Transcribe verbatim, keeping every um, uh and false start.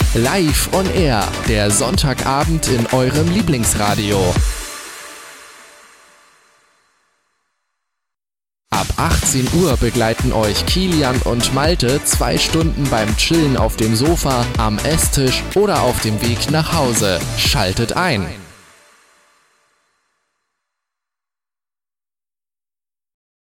Live on Air, der Sonntagabend in eurem Lieblingsradio. Ab achtzehn Uhr begleiten euch Kilian und Malte zwei Stunden beim Chillen auf dem Sofa, am Esstisch oder auf dem Weg nach Hause. Schaltet ein!